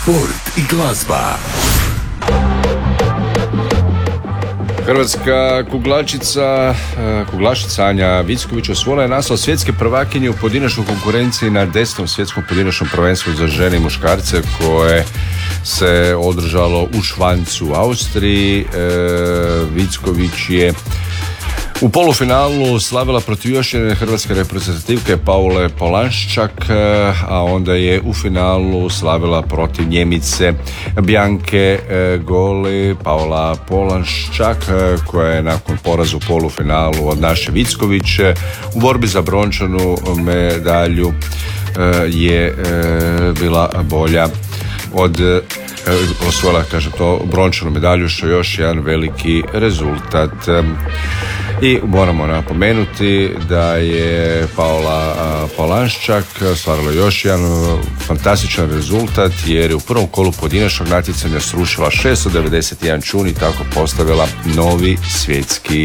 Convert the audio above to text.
sport i glazba. Hrvatska kuglašica Anja Vicković osvojila je naslov svjetske prvakinje u pojedinačnoj konkurenciji na 10. svjetskom pojedinačnom prvenstvu za žene i muškarce koje se održalo u Švancu u Austriji. Vicković je u polufinalu slavila protiv još jedne hrvatske reprezentativke Paule Polanščak, a onda je u finalu slavila protiv Njemice Bianke Goli. Paula Polanščak, koja je nakon poraza u polufinalu od naše Vicković u borbi za brončanu medalju je bila bolja od osvojila, kažem to, brončanu medalju, što je još jedan veliki rezultat. I moramo napomenuti da je Paula Polanščak ostvarila još jedan fantastičan rezultat, jer je u prvom kolu pojedinačnog natjecanja srušila 691 čun i tako postavila novi svjetski